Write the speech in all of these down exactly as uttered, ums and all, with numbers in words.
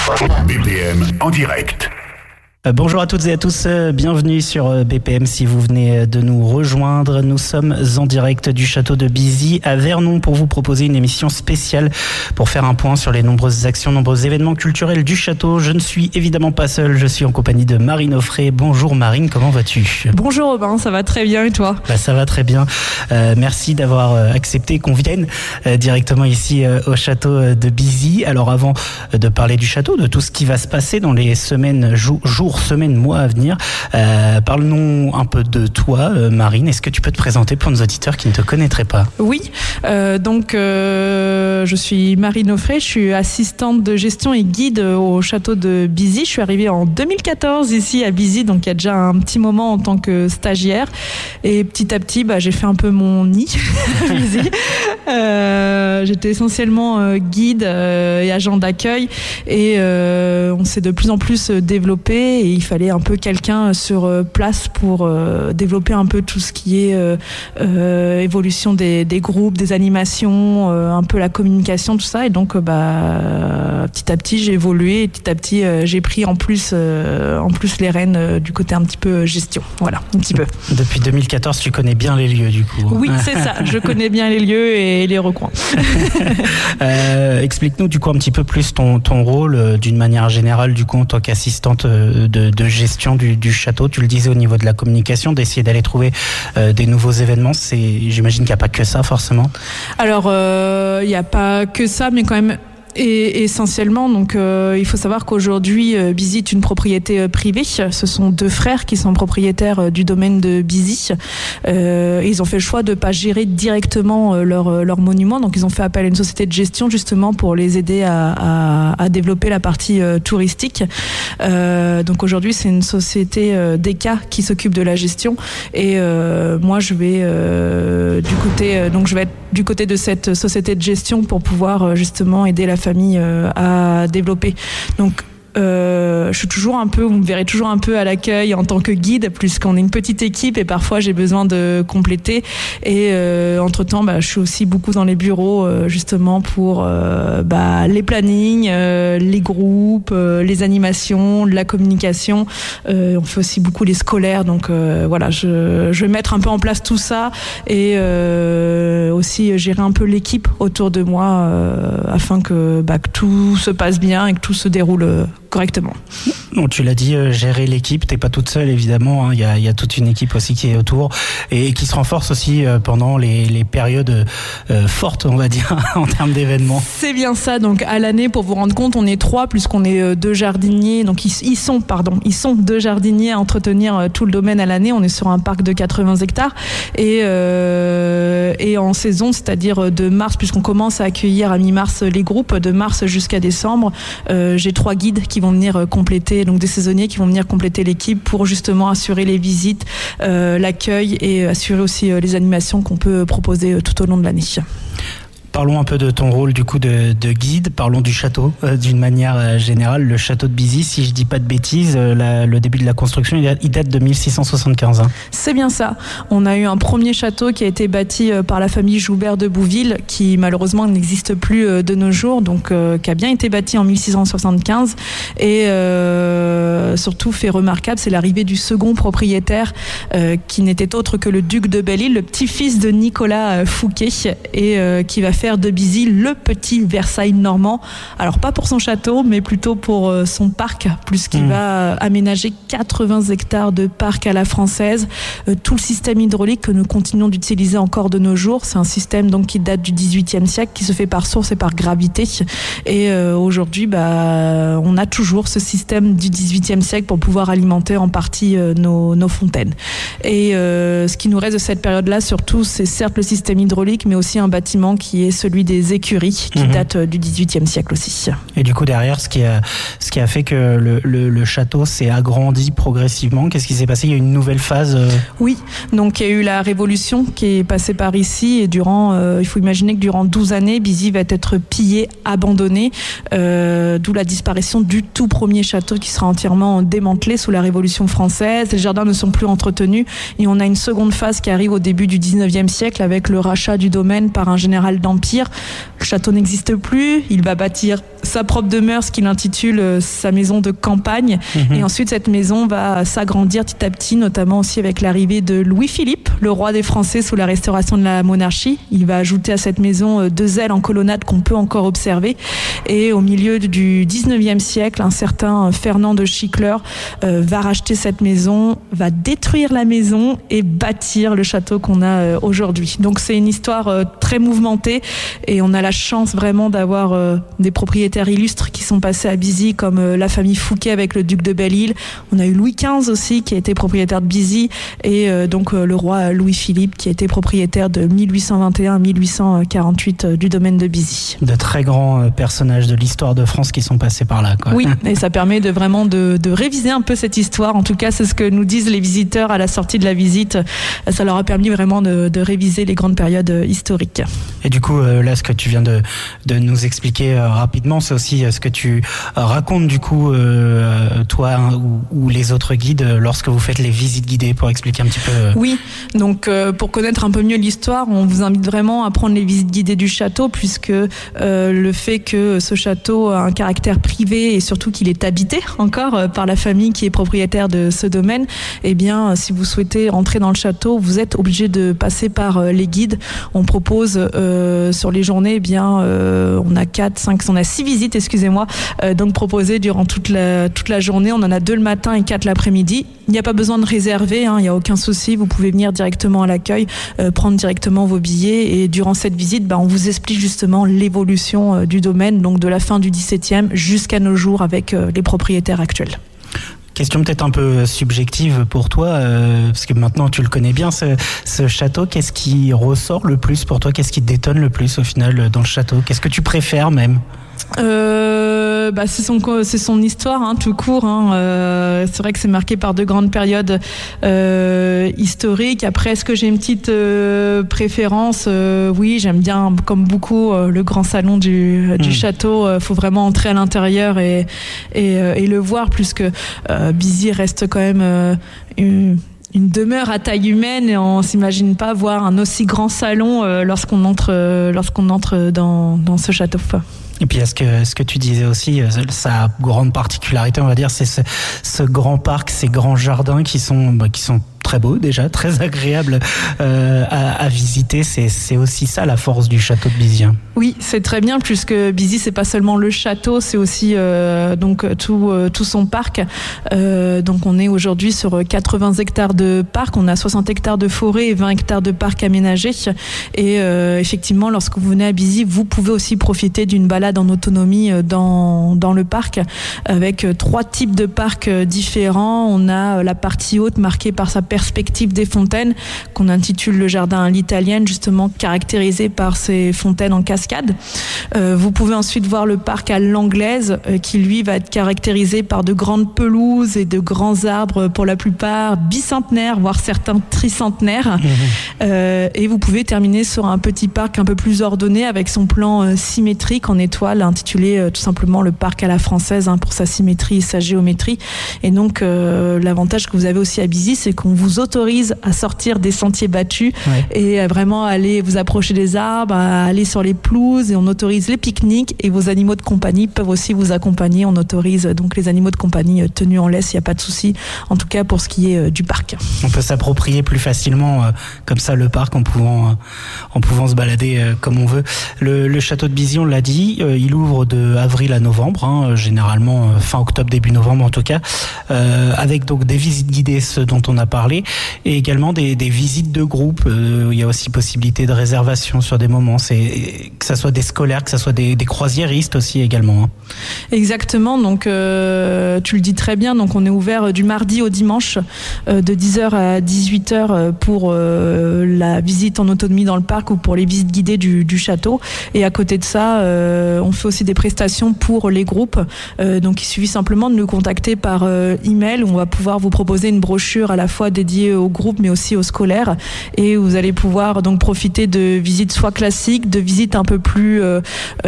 B P M en direct. Bonjour à toutes et à tous, bienvenue sur B P M si vous venez de nous rejoindre. Nous sommes en direct du château de Bizy à Vernon pour vous proposer une émission spéciale pour faire un point sur les nombreuses actions, nombreux événements culturels du château. Je ne suis évidemment pas seul, je suis en compagnie de Marine Offray. Bonjour Marine, comment vas-tu ? Bonjour Robin, ça va très bien et toi ? Bah, ça va très bien. Euh, merci d'avoir accepté qu'on vienne euh, directement ici euh, au château de Bizy. Alors avant de parler du château, de tout ce qui va se passer dans les semaines, jou- jours, semaines, mois à venir. Euh, parle-nous un peu de toi, euh, Marine. Est-ce que tu peux te présenter pour nos auditeurs qui ne te connaîtraient pas ? Oui, euh, donc euh, je suis Marine Offray, je suis assistante de gestion et guide au château de Bizy. Je suis arrivée en deux mille quatorze ici à Bizy, donc il y a déjà un petit moment en tant que stagiaire. Et petit à petit, bah, j'ai fait un peu mon nid à Bizy. Euh, j'étais essentiellement euh, guide euh, et agent d'accueil et euh, on s'est de plus en plus développé. Et il fallait un peu quelqu'un sur place pour euh, développer un peu tout ce qui est euh, euh, évolution des, des groupes, des animations, euh, un peu la communication, tout ça. Et donc, euh, bah, petit à petit, j'ai évolué. Et petit à petit, euh, j'ai pris en plus, euh, en plus les rênes euh, du côté un petit peu gestion. Voilà, un petit peu. Depuis deux mille quatorze, tu connais bien les lieux, du coup. Oui, c'est ça. Je connais bien les lieux et les recoins. euh, explique-nous, du coup, un petit peu plus ton, ton rôle, euh, d'une manière générale, du coup, en tant qu'assistante euh, De, de gestion du, du château. Tu le disais au niveau de la communication, d'essayer d'aller trouver euh, des nouveaux événements. C'est, j'imagine qu'il n'y a pas que ça forcément. Alors, euh, il n'y a pas que ça, mais quand même. Et essentiellement, donc, euh, il faut savoir qu'aujourd'hui, euh, Bizy est une propriété euh, privée. Ce sont deux frères qui sont propriétaires euh, du domaine de Bizy. Euh, ils ont fait le choix de ne pas gérer directement euh, leur, euh, leur monument. Donc, ils ont fait appel à une société de gestion justement pour les aider à, à, à développer la partie euh, touristique. Euh, donc, aujourd'hui, c'est une société euh, D K qui s'occupe de la gestion. Et euh, moi, je vais euh, du côté, euh, donc, je vais être du côté de cette société de gestion pour pouvoir euh, justement aider la famille euh, à développer. Donc Euh, je suis toujours un peu, vous me verrez toujours un peu à l'accueil en tant que guide, puisqu'on est une petite équipe et parfois j'ai besoin de compléter. Et euh, entre-temps, bah, je suis aussi beaucoup dans les bureaux euh, justement pour euh, bah, les plannings, euh, les groupes, euh, les animations, la communication. Euh, on fait aussi beaucoup les scolaires, donc euh, voilà, je, je vais mettre un peu en place tout ça et euh, aussi gérer un peu l'équipe autour de moi euh, afin que, bah, que tout se passe bien et que tout se déroule euh, correctement. Bon, tu l'as dit, euh, gérer l'équipe, t'es pas toute seule évidemment, hein. Il y a, il y a toute une équipe aussi qui est autour et, et qui se renforce aussi euh, pendant les, les périodes euh, fortes, on va dire, en termes d'événements. C'est bien ça. Donc à l'année, pour vous rendre compte, on est trois puisqu'on est euh, deux jardiniers. Donc ils, ils sont, pardon, ils sont deux jardiniers à entretenir euh, tout le domaine à l'année. On est sur un parc de quatre-vingts hectares et euh, et en saison, c'est-à-dire de mars, puisqu'on commence à accueillir à mi-mars les groupes, de mars jusqu'à décembre, euh, j'ai trois guides qui vont venir compléter, donc des saisonniers qui vont venir compléter l'équipe pour justement assurer les visites, euh, l'accueil et assurer aussi euh, les animations qu'on peut proposer tout au long de l'année. Parlons un peu de ton rôle du coup de, de guide, parlons du château euh, d'une manière euh, générale. Le château de Bizy, si je dis pas de bêtises, euh, la, le début de la construction il, a, il date de mille six cent soixante-quinze. Hein. C'est bien ça. On a eu un premier château qui a été bâti euh, par la famille Joubert de Bouville, qui malheureusement n'existe plus euh, de nos jours, donc euh, qui a bien été bâti en mille six cent soixante-quinze et euh, surtout fait remarquable, c'est l'arrivée du second propriétaire euh, qui n'était autre que le duc de Belle-Île, le petit-fils de Nicolas euh, Fouquet et euh, qui va faire de Bizy le petit Versailles normand. Alors pas pour son château, mais plutôt pour euh, son parc, puisqu'il mmh. va aménager quatre-vingts hectares de parc à la française. Euh, tout le système hydraulique que nous continuons d'utiliser encore de nos jours, c'est un système donc qui date du dix-huitième siècle, qui se fait par source et par gravité. Et euh, aujourd'hui, bah, on a toujours ce système du dix-huitième siècle pour pouvoir alimenter en partie euh, nos, nos fontaines. Et euh, ce qui nous reste de cette période-là, surtout, c'est certes le système hydraulique, mais aussi un bâtiment qui est celui des écuries, qui mmh. date du dix-huitième siècle aussi. Et du coup, derrière, ce qui a, ce qui a fait que le, le, le château s'est agrandi progressivement, qu'est-ce qui s'est passé ? Il y a une nouvelle phase euh... Oui, donc il y a eu la Révolution qui est passée par ici, et durant, euh, il faut imaginer que durant douze années, Bizy va être pillé, abandonné, euh, d'où la disparition du tout premier château qui sera entièrement démantelé sous la Révolution française. Les jardins ne sont plus entretenus, et on a une seconde phase qui arrive au début du dix-neuvième siècle avec le rachat du domaine par un général d'Empire l'Empire. Le château n'existe plus. Il va bâtir sa propre demeure, ce qu'il intitule euh, sa maison de campagne. Mmh. Et ensuite, cette maison va s'agrandir petit à petit, notamment aussi avec l'arrivée de Louis-Philippe, le roi des Français sous la restauration de la monarchie. Il va ajouter à cette maison euh, deux ailes en colonnade qu'on peut encore observer. Et au milieu du dix-neuvième siècle, un certain Fernand de Schickler euh, va racheter cette maison, va détruire la maison et bâtir le château qu'on a euh, aujourd'hui. Donc c'est une histoire euh, très mouvementée et on a la chance vraiment d'avoir euh, des propriétaires illustres qui sont passés à Bizy, comme euh, la famille Fouquet avec le duc de Belle-Île. On a eu Louis quinze aussi qui a été propriétaire de Bizy et euh, donc euh, le roi Louis-Philippe qui a été propriétaire de mille huit cent vingt et un à mille huit cent quarante-huit euh, du domaine de Bizy. De très grands euh, personnages de l'histoire de France qui sont passés par là, quoi. Oui, et ça permet de vraiment de, de réviser un peu cette histoire. En tout cas, c'est ce que nous disent les visiteurs à la sortie de la visite. Ça leur a permis vraiment de, de réviser les grandes périodes historiques. Et du coup, euh, là, ce que tu viens de, de nous expliquer euh, rapidement, c'est aussi euh, ce que tu euh, racontes du coup, euh, toi hein, ou, ou les autres guides, euh, lorsque vous faites les visites guidées, pour expliquer un petit peu. Euh... Oui, donc euh, pour connaître un peu mieux l'histoire, on vous invite vraiment à prendre les visites guidées du château, puisque euh, le fait que ce château a un caractère privé et surtout qu'il est habité encore euh, par la famille qui est propriétaire de ce domaine, eh bien, si vous souhaitez entrer dans le château, vous êtes obligé de passer par euh, les guides. On propose euh, sur les journées, eh bien, euh, on a quatre, cinq, on a six visites, excusez-moi, euh, donc proposées durant toute la toute la journée. On en a deux le matin et quatre l'après-midi. Il n'y a pas besoin de réserver, hein, il n'y a aucun souci. Vous pouvez venir directement à l'accueil, euh, prendre directement vos billets. Et durant cette visite, bah, on vous explique justement l'évolution euh, du domaine, donc de la fin du dix-septième jusqu'à nos jours avec euh, les propriétaires actuels. Question peut-être un peu subjective pour toi, euh, parce que maintenant tu le connais bien, ce, ce château. Qu'est-ce qui ressort le plus pour toi? Qu'est-ce qui te détonne le plus au final dans le château? Qu'est-ce que tu préfères même? Euh, bah c'est son c'est son histoire hein, tout court. Hein. Euh, c'est vrai que c'est marqué par de grandes périodes euh, historiques. Après, est-ce que j'ai une petite euh, préférence? euh, Oui, j'aime bien, comme beaucoup, euh, le grand salon du du mmh. château. Il euh, faut vraiment entrer à l'intérieur et et, euh, et le voir, puisque euh, Bizy reste quand même euh, une une demeure à taille humaine et on s'imagine pas voir un aussi grand salon euh, lorsqu'on entre euh, lorsqu'on entre dans dans ce château. Et puis, est-ce que, ce que tu disais aussi, sa grande particularité, on va dire, c'est ce, ce grand parc, ces grands jardins qui sont, bah, qui sont très beaux déjà, très agréables euh, à, à visiter. C'est, c'est aussi ça la force du château de Bizy. Oui, c'est très bien, puisque Bizy, c'est pas seulement le château, c'est aussi euh, donc tout euh, tout son parc. Euh, donc on est aujourd'hui sur quatre-vingts hectares de parc, on a soixante hectares de forêt et vingt hectares de parc aménagés. Et euh, effectivement, lorsque vous venez à Bizy, vous pouvez aussi profiter d'une balade en autonomie dans dans le parc, avec trois types de parcs différents. On a la partie haute marquée par sa perspective des fontaines, qu'on intitule le jardin à l'italienne, justement caractérisé par ces fontaines en cascade. Euh, vous pouvez ensuite voir le parc à l'anglaise, euh, qui lui va être caractérisé par de grandes pelouses et de grands arbres, pour la plupart bicentenaires, voire certains tricentenaires. Mmh. Euh, et vous pouvez terminer sur un petit parc un peu plus ordonné, avec son plan euh, symétrique en étoile, intitulé euh, tout simplement le parc à la française, hein, pour sa symétrie et sa géométrie. Et donc euh, l'avantage que vous avez aussi à Bizy, c'est qu'on vous autorise à sortir des sentiers battus, ouais. et à vraiment aller vous approcher des arbres, à aller sur les pelouses, et on autorise les pique-niques, et vos animaux de compagnie peuvent aussi vous accompagner. On autorise donc les animaux de compagnie tenus en laisse, il n'y a pas de souci, en tout cas pour ce qui est euh, du parc. On peut s'approprier plus facilement euh, comme ça le parc en pouvant, euh, en pouvant se balader euh, comme on veut. Le, le château de Bizy, on l'a dit, euh, il ouvre de avril à novembre, hein, généralement euh, fin octobre, début novembre en tout cas, euh, avec donc des visites guidées, ce dont on a parlé, et également des, des visites de groupe. Euh, il y a aussi possibilité de réservation sur des moments, c'est, que ça soit des scolaires, que ça soit des, des croisiéristes aussi également. Hein. Exactement, donc euh, tu le dis très bien, donc on est ouvert du mardi au dimanche euh, de dix heures à dix-huit heures pour euh, la visite en autonomie dans le parc ou pour les visites guidées du, du château. Et à côté de ça, euh, on fait aussi des prestations pour les groupes, euh, donc il suffit simplement de nous contacter par euh, email, où on va pouvoir vous proposer une brochure à la fois des dédiées au groupe, mais aussi aux scolaires. Et vous allez pouvoir donc profiter de visites soit classiques, de visites un peu plus euh,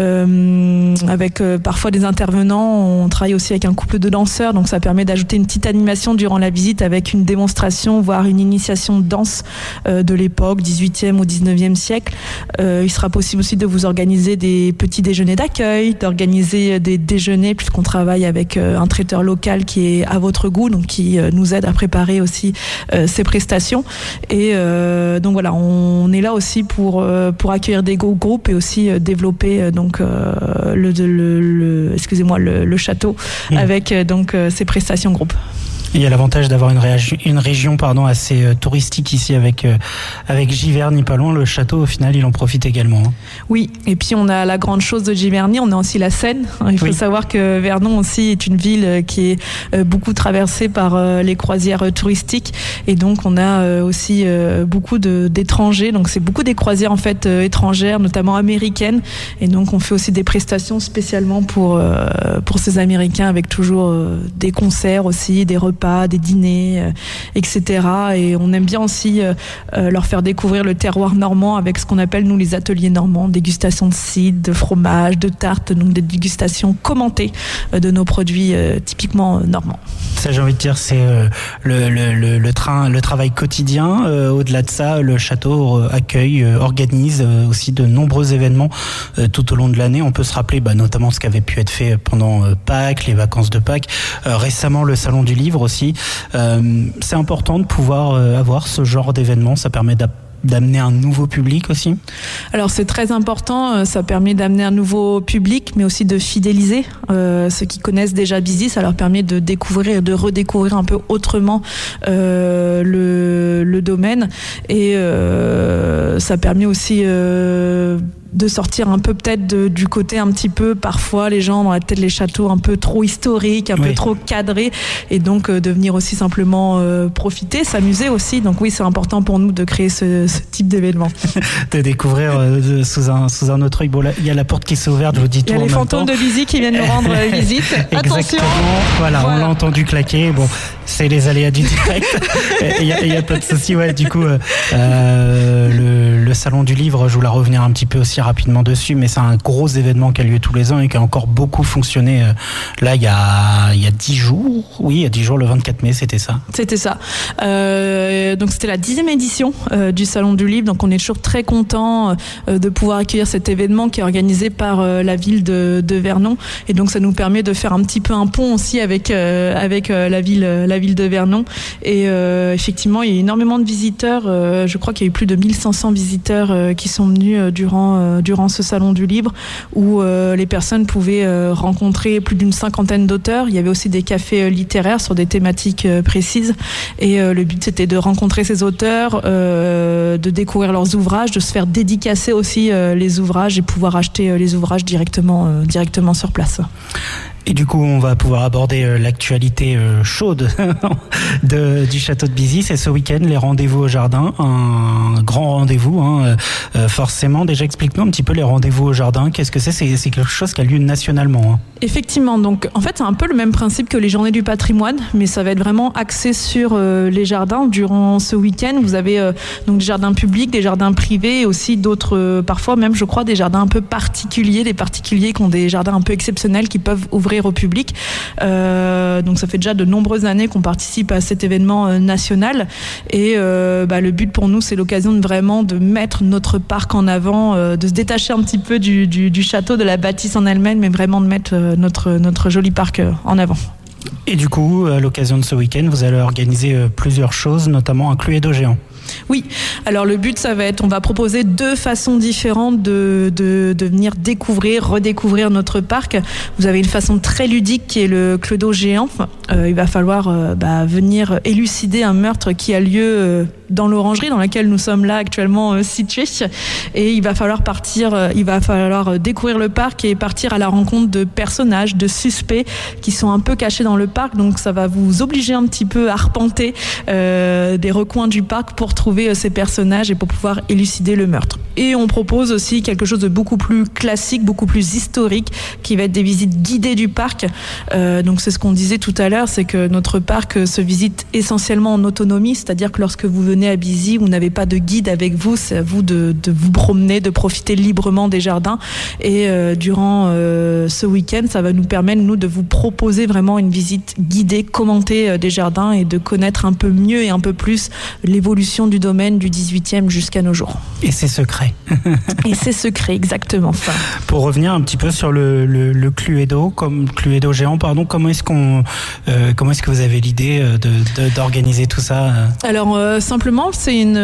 euh, avec euh, parfois des intervenants. On travaille aussi avec un couple de danseurs, donc ça permet d'ajouter une petite animation durant la visite avec une démonstration, voire une initiation de danse euh, de l'époque, dix-huitième ou dix-neuvième siècle. Euh, il sera possible aussi de vous organiser des petits déjeuners d'accueil, d'organiser des déjeuners, puisqu'on travaille avec euh, un traiteur local qui est à votre goût, donc qui euh, nous aide à préparer aussi euh, ces prestations. Et euh, donc voilà, on est là aussi pour euh, pour accueillir des groupes et aussi euh, développer euh, donc euh, le, le, le excusez-moi le, le château mmh. avec euh, donc euh, ces prestations groupes. Il y a l'avantage d'avoir une, réagi- une région pardon, assez euh, touristique ici avec, euh, avec Giverny pas loin. Le château, au final, il en profite également. Hein. Oui, et puis on a la grande chose de Giverny, on a aussi la Seine. Il faut oui. savoir que Vernon aussi est une ville qui est euh, beaucoup traversée par euh, les croisières euh, touristiques. Et donc on a euh, aussi euh, beaucoup de, d'étrangers. Donc c'est beaucoup des croisières en fait euh, étrangères, notamment américaines. Et donc on fait aussi des prestations spécialement pour, euh, pour ces Américains avec toujours euh, des concerts aussi, des repas, des dîners, euh, et cetera. Et on aime bien aussi euh, euh, leur faire découvrir le terroir normand avec ce qu'on appelle, nous, les ateliers normands, dégustation de cidre, de fromage, de tartes, donc des dégustations commentées euh, de nos produits euh, typiquement euh, normands. Ça, j'ai envie de dire, c'est euh, le, le, le, le, train, le travail quotidien. Euh, au-delà de ça, le château euh, accueille, euh, organise euh, aussi de nombreux événements euh, tout au long de l'année. On peut se rappeler bah, notamment ce qui avait pu être fait pendant euh, Pâques, les vacances de Pâques. Euh, récemment, le Salon du Livre aussi. Euh, c'est important de pouvoir euh, avoir ce genre d'événement. Ça permet d'ap- d'amener un nouveau public aussi. Alors c'est très important, ça permet d'amener un nouveau public, mais aussi de fidéliser euh, ceux qui connaissent déjà Busy. Ça leur permet de découvrir et de redécouvrir un peu autrement euh, le, le domaine, et euh, ça permet aussi euh, de sortir un peu peut-être de, du côté un petit peu, parfois les gens dans la tête, les châteaux un peu trop historiques, un oui. peu trop cadrés, et donc euh, de venir aussi simplement euh, profiter, s'amuser aussi. Donc oui, c'est important pour nous de créer ce, ce type d'événement. De découvrir euh, de, sous, un, sous un autre œil. Bon, il y a la porte qui s'est ouverte, je vous dis tout en même temps. Il y a les fantômes de Busy qui viennent nous rendre visite. Attention. Voilà, voilà, on l'a entendu claquer. Bon, c'est les aléas du direct. Il y, y a pas de souci. Ouais, du coup, euh, le, le salon du livre, je voulais revenir un petit peu aussi rapidement dessus, mais c'est un gros événement qui a lieu tous les ans et qui a encore beaucoup fonctionné. Là, il y a il y a dix jours, oui, il y a dix jours, le vingt-quatre mai, c'était ça. C'était ça. Euh, donc c'était la dixième édition euh, du Salon du Livre. Donc on est toujours très content euh, de pouvoir accueillir cet événement qui est organisé par euh, la ville de, de Vernon. Et donc ça nous permet de faire un petit peu un pont aussi avec euh, avec euh, la ville la ville de Vernon. Et euh, effectivement, il y a énormément de visiteurs. Euh, je crois qu'il y a eu plus de mille cinq cents visiteurs euh, qui sont venus euh, durant euh, durant ce salon du livre, où euh, les personnes pouvaient euh, rencontrer plus d'une cinquantaine d'auteurs. Il y avait aussi des cafés euh, littéraires sur des thématiques euh, précises, et euh, le but c'était de rencontrer ces auteurs, euh, de découvrir leurs ouvrages, de se faire dédicacer aussi euh, les ouvrages et pouvoir acheter euh, les ouvrages directement, euh, directement sur place. Et du coup, on va pouvoir aborder euh, l'actualité euh, chaude de, du château de Busy. C'est ce week-end, les rendez-vous au jardin, un grand rendez-vous, hein, euh, forcément. Déjà, explique-nous un petit peu les rendez-vous au jardin. Qu'est-ce que c'est ? C'est, c'est quelque chose qui a lieu nationalement. Hein. Effectivement, donc en fait, c'est un peu le même principe que les journées du patrimoine, mais ça va être vraiment axé sur euh, les jardins. Durant ce week-end, vous avez euh, donc des jardins publics, des jardins privés, et aussi d'autres, euh, parfois même, je crois, des jardins un peu particuliers, des particuliers qui ont des jardins un peu exceptionnels qui peuvent ouvrir au public. Euh, donc ça fait déjà de nombreuses années qu'on participe à cet événement euh, national, et euh, bah, le but pour nous, c'est l'occasion de vraiment de mettre notre parc en avant, euh, de se détacher un petit peu du, du, du château, de la bâtisse en elle-même, mais vraiment de mettre euh, notre, notre joli parc euh, en avant. Et du coup, à l'occasion de ce week-end, vous allez organiser euh, plusieurs choses, notamment un Cluedo géant. Oui, alors le but, ça va être, on va proposer deux façons différentes de, de, de venir découvrir, redécouvrir notre parc. Vous avez une façon très ludique qui est le Cluedo géant. Euh, il va falloir euh, bah, venir élucider un meurtre qui a lieu euh, dans l'orangerie dans laquelle nous sommes là actuellement euh, situés. Et il va falloir partir, euh, il va falloir découvrir le parc et partir à la rencontre de personnages, de suspects qui sont un peu cachés dans le parc. Donc ça va vous obliger un petit peu à arpenter euh, des recoins du parc pour retrouver ces personnages et pour pouvoir élucider le meurtre. Et on propose aussi quelque chose de beaucoup plus classique, beaucoup plus historique, qui va être des visites guidées du parc. Euh, donc c'est ce qu'on disait tout à l'heure, c'est que notre parc se visite essentiellement en autonomie, c'est-à-dire que lorsque vous venez à Bizy, vous n'avez pas de guide avec vous, c'est à vous de, de vous promener, de profiter librement des jardins. Et euh, durant euh, ce week-end, ça va nous permettre, nous, de vous proposer vraiment une visite guidée, commentée euh, des jardins et de connaître un peu mieux et un peu plus l'évolution du domaine du dix-huitième jusqu'à nos jours. Et c'est secret. Et c'est secret, exactement ça. Pour revenir un petit peu sur le, le, le Cluedo, comme Cluedo géant, pardon, comment est-ce qu'on, euh, comment est-ce que vous avez l'idée de, de, d'organiser tout ça? Alors euh, simplement, c'est une,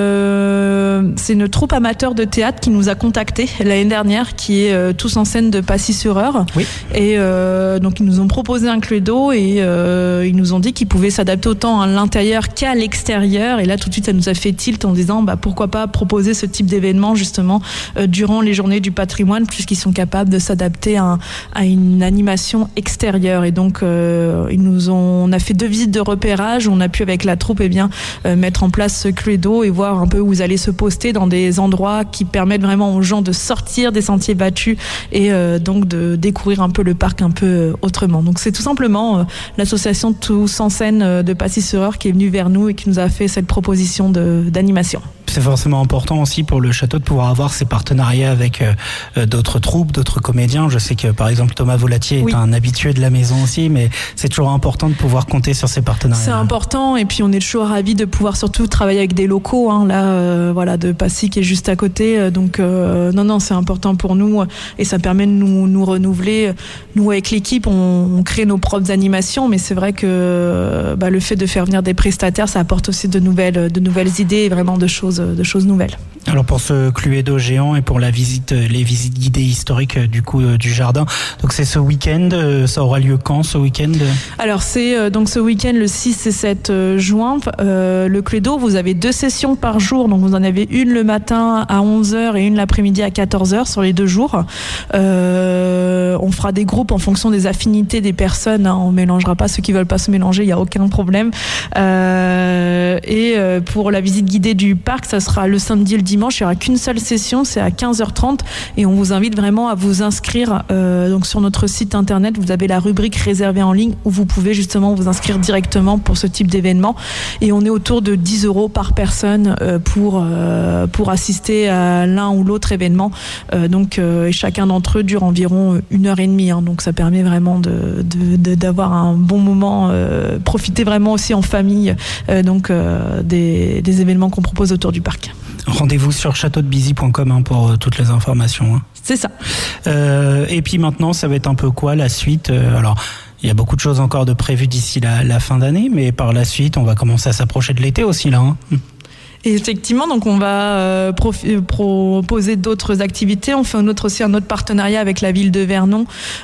euh, c'est une troupe amateur de théâtre qui nous a contactés l'année dernière, qui est euh, Tous en scène de Passy-sur-Eure. Oui. Et euh, donc ils nous ont proposé un Cluedo et euh, ils nous ont dit qu'ils pouvaient s'adapter autant à l'intérieur qu'à l'extérieur. Et là, tout de suite, ça nous a fait tilt en disant, bah pourquoi pas proposer ce type d'événement justement euh, durant les journées du patrimoine, puisqu'ils sont capables de s'adapter à, à une animation extérieure. Et donc euh, ils nous ont, on a fait deux visites de repérage où on a pu avec la troupe eh bien euh, mettre en place ce Cluedo et voir un peu où vous allez se poster dans des endroits qui permettent vraiment aux gens de sortir des sentiers battus et euh, donc de découvrir un peu le parc un peu autrement. Donc c'est tout simplement euh, l'association Tous en scène de Passy-sur-Eure qui est venue vers nous et qui nous a fait cette proposition de, d'animation. C'est forcément important aussi pour le château de pouvoir avoir ces partenariats avec euh, d'autres troupes, d'autres comédiens. Je sais que par exemple Thomas Volatier oui. est un habitué de la maison aussi, mais c'est toujours important de pouvoir compter sur ces partenariats. C'est important et puis on est toujours ravis de pouvoir surtout travailler avec des locaux, hein, là euh, voilà, de Passy qui est juste à côté. Donc euh, non non c'est important pour nous et ça permet de nous, nous renouveler. Nous avec l'équipe on, on crée nos propres animations, mais c'est vrai que bah, le fait de faire venir des prestataires, ça apporte aussi de nouvelles, de nouvelles idées et vraiment de choses de choses nouvelles. Alors pour ce Cluedo géant et pour la visite, les visites guidées historiques du coup du jardin, donc c'est ce week-end, ça aura lieu quand ce week-end? Alors c'est donc ce week-end le six et sept juin. Euh, le Cluedo, vous avez deux sessions par jour, donc vous en avez une le matin à onze heures et une l'après-midi à quatorze heures sur les deux jours. Euh, on fera des groupes en fonction des affinités des personnes, hein. On mélangera pas ceux qui veulent pas se mélanger, il y a aucun problème. Euh, et pour la visite guidée du parc, ça sera le samedi et le dimanche. Il n'y aura qu'une seule session, c'est à quinze heures trente et on vous invite vraiment à vous inscrire. Euh, donc sur notre site internet, vous avez la rubrique réservée en ligne où vous pouvez justement vous inscrire directement pour ce type d'événement. Et on est autour de dix euros par personne euh, pour, euh, pour assister à l'un ou l'autre événement. Euh, donc euh, et chacun d'entre eux dure environ une heure et demie. Hein, donc ça permet vraiment de, de, de, d'avoir un bon moment, euh, profiter vraiment aussi en famille euh, donc euh, des, des événements qu'on propose autour du parc. Rendez-vous sur château de bizy point com hein, pour euh, toutes les informations. Hein. C'est ça. Euh, et puis maintenant, ça va être un peu quoi la suite? euh, Alors, il y a beaucoup de choses encore de prévues d'ici la, la fin d'année, mais par la suite, on va commencer à s'approcher de l'été aussi là. Hein. Et effectivement, donc on va euh, profi- proposer d'autres activités. On fait un autre aussi un autre partenariat avec la ville de Vernon,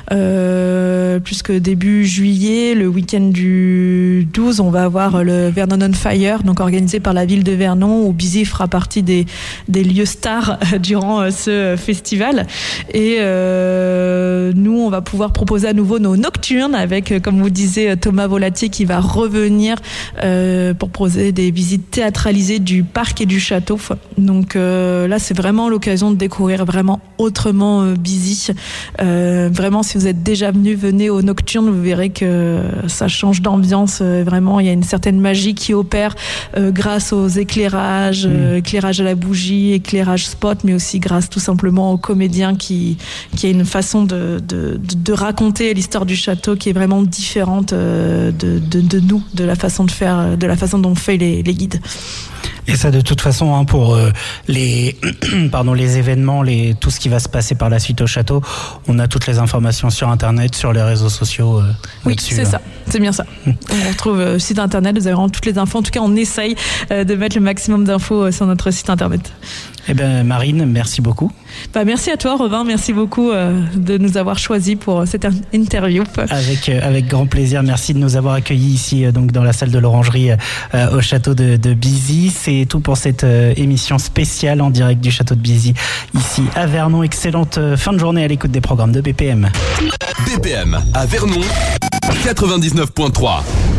euh, puisque début juillet, le week-end du douze, on va avoir le Vernon on Fire, donc organisé par la ville de Vernon, où Bizy fera partie des des lieux stars durant euh, ce festival. Et euh, nous, on va pouvoir proposer à nouveau nos nocturnes avec, comme vous disiez, Thomas Volatier qui va revenir euh, pour proposer des visites théâtralisées du parc et du château. Donc euh, là, c'est vraiment l'occasion de découvrir vraiment autrement euh, Bizy. Euh, vraiment, si vous êtes déjà venu, venez au nocturne, vous verrez que ça change d'ambiance. Euh, vraiment, il y a une certaine magie qui opère euh, grâce aux éclairages, euh, éclairage à la bougie, éclairage spot, mais aussi grâce tout simplement aux comédiens qui qui a une façon de de, de, de raconter l'histoire du château qui est vraiment différente euh, de, de de nous, de la façon de faire, de la façon dont on fait les, les guides. Et ça, de toute façon, hein, pour euh, les, pardon, les événements, les, tout ce qui va se passer par la suite au château, on a toutes les informations sur Internet, sur les réseaux sociaux. Euh, oui, c'est là. ça, c'est bien ça. Mmh. On retrouve le euh, site Internet, vous avez vraiment toutes les infos. En tout cas, on essaye euh, de mettre le maximum d'infos euh, sur notre site Internet. Eh bien, Marine, merci beaucoup. Bah, merci à toi, Robin. Merci beaucoup euh, de nous avoir choisis pour cette interview. Avec, euh, avec grand plaisir. Merci de nous avoir accueillis ici, euh, donc, dans la salle de l'Orangerie euh, au château de, de Bizy. C'est tout pour cette euh, émission spéciale en direct du château de Bizy, ici à Vernon. Excellente euh, fin de journée à l'écoute des programmes de B P M. B P M à Vernon, quatre-vingt-dix-neuf point trois.